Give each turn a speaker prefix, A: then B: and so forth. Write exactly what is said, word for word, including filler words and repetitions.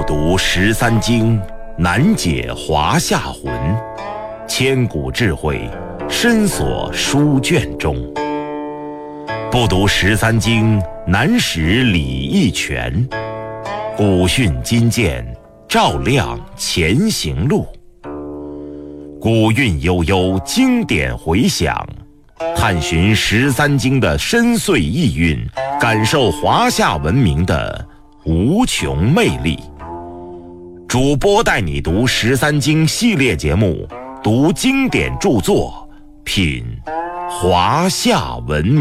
A: 不读十三经，难解华夏魂。千古智慧，深锁书卷中。不读十三经，难识礼义权。古训今鉴，照亮前行路。古韵悠悠，经典回响，探寻十三经的深邃意蕴，感受华夏文明的无穷魅力。主播带你读十三经系列节目，读经典著作，品华夏文明。